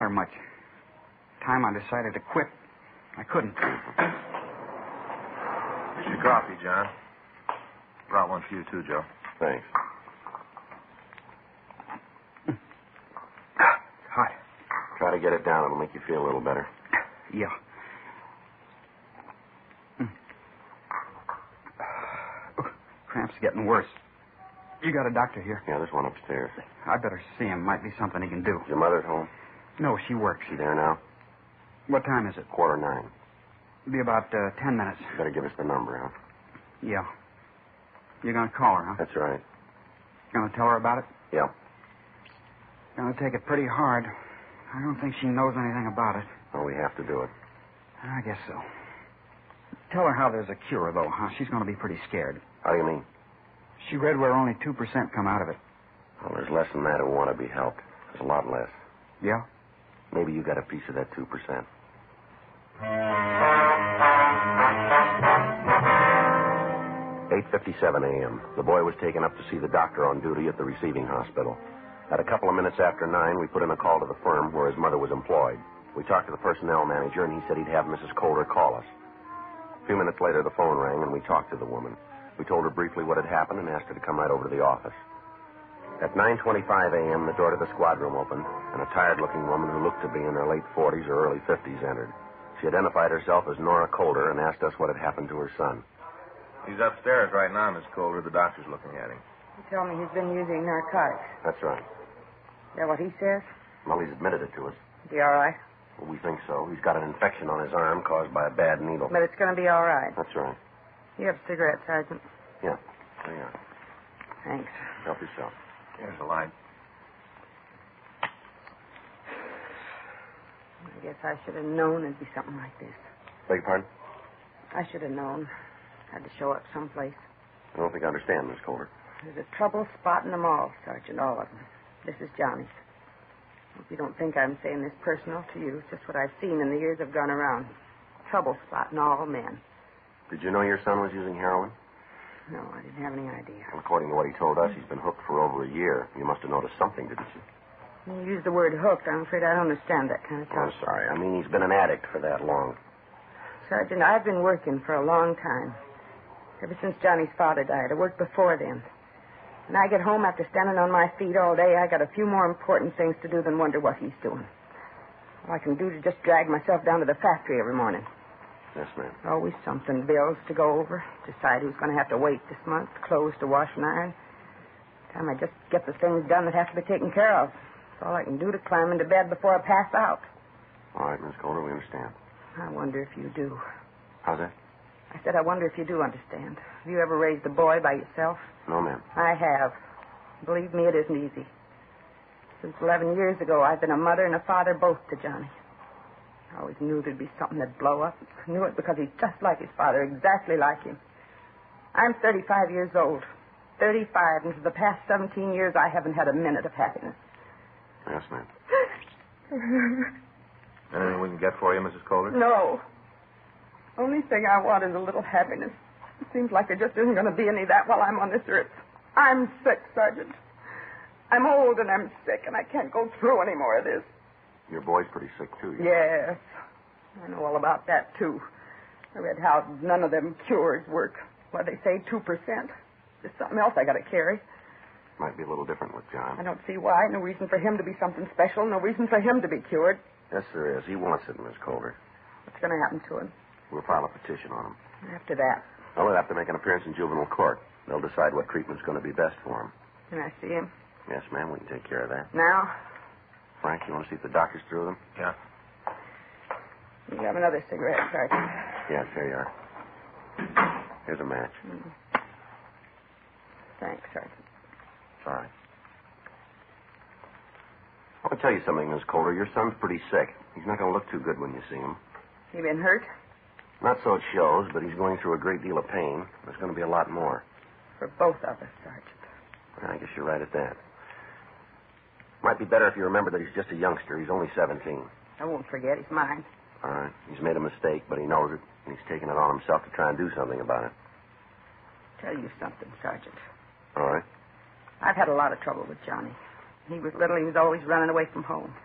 Or much. Time I decided to quit, I couldn't. Here's your coffee, John. Brought one for you, too, Joe. Thanks. Hot. Try to get it down. It'll make you feel a little better. Yeah. Cramp's getting worse. You got a doctor here? Yeah, there's one upstairs. I better see him. Might be something he can do. Is your mother at home? No, she works. She there now? What time is it? 9:15. Be about 10 minutes. You better give us the number, huh? Yeah. You're going to call her, huh? That's right. Going to tell her about it? Yeah. Going to take it pretty hard. I don't think she knows anything about it. Well, we have to do it. I guess so. Tell her how there's a cure, though, huh? She's going to be pretty scared. How do you mean? She read where only 2% come out of it. Well, there's less than that who want to be helped. There's a lot less. Yeah? Maybe you got a piece of that 2%. 8:57 a.m. The boy was taken up to see the doctor on duty at the receiving hospital. At a couple of minutes after 9, we put in a call to the firm where his mother was employed. We talked to the personnel manager, and he said he'd have Mrs. Calder call us. A few minutes later, the phone rang, and we talked to the woman. We told her briefly what had happened and asked her to come right over to the office. At 9:25 a.m., the door to the squad room opened, and a tired-looking woman who looked to be in her late 40s or early 50s entered. She identified herself as Nora Calder and asked us what had happened to her son. He's upstairs right now, Miss Calder. The doctor's looking at him. He told me he's been using narcotics. That's right. Is that what he says? Well, he's admitted it to us. Is he all right? Well, we think so. He's got an infection on his arm caused by a bad needle. But it's going to be all right. That's right. You have a cigarette, Sergeant? Yeah. There you are. Thanks. Help yourself. Here's the light. I guess I should have known it'd be something like this. Beg your pardon? I should have known. Had to show up someplace. I don't think I understand, Miss Calder. There's a trouble spot in them all, Sergeant, all of them. This is Johnny's. Hope you don't think I'm saying this personal to you. It's just what I've seen in the years I've gone around. Trouble spot in all men. Did you know your son was using heroin? No, I didn't have any idea. Well, according to what he told us, he's been hooked for over a year. You must have noticed something, didn't you? When you use the word hooked, I'm afraid I don't understand that kind of Oh, talk. I'm sorry. I mean, he's been an addict for that long. Sergeant, I've been working for a long time. Ever since Johnny's father died. I worked before then. When I get home after standing on my feet all day, I got a few more important things to do than wonder what he's doing. All I can do is just drag myself down to the factory every morning. Yes, ma'am. Always something, bills to go over. Decide who's going to have to wait this month, clothes to wash and iron. Time I just get the things done that have to be taken care of. That's all I can do to climb into bed before I pass out. All right, Miss Calder, we understand. I wonder if you do. How's that? I said I wonder if you do understand. Have you ever raised a boy by yourself? No, ma'am. I have. Believe me, it isn't easy. Since 11 years ago, I've been a mother and a father both to Johnny. I always knew there'd be something that'd blow up. I knew it because he's just like his father, exactly like him. I'm 35 years old. 35, and for the past 17 years, I haven't had a minute of happiness. Yes, ma'am. Anything we can get for you, Mrs. Calder? No. Only thing I want is a little happiness. It seems like there just isn't going to be any of that while I'm on this earth. I'm sick, Sergeant. I'm old and I'm sick, and I can't go through any more of this. Your boy's pretty sick, too. Yes. I know all about that, too. I read how none of them cures work. Why, they say 2%. There's something else I got to carry. Might be a little different with John. I don't see why. No reason for him to be something special. No reason for him to be cured. Yes, there is. He wants it, Miss Calder. What's going to happen to him? We'll file a petition on him. After that, Well, we'll have to make an appearance in juvenile court. They'll decide what treatment's going to be best for him. can I see him? Yes, ma'am. We can take care of that. Now? Frank, you want to see if the doctor's through with him? Yeah. You have another cigarette, Sergeant. Yes, here you are. Here's a match. Thanks, Sergeant. Sorry. I want to tell you something, Miss Calder. Your son's pretty sick. He's not going to look too good when you see him. You been hurt? Not so it shows, but he's going through a great deal of pain. There's going to be a lot more. For both of us, Sergeant. I guess you're right at that. Might be better if you remember that he's just a youngster. He's only 17. I won't forget. He's mine. All right. He's made a mistake, but he knows it, and he's taken it on himself to try and do something about it. Tell you something, Sergeant. All right. I've had a lot of trouble with Johnny. He was little. He was always running away from home.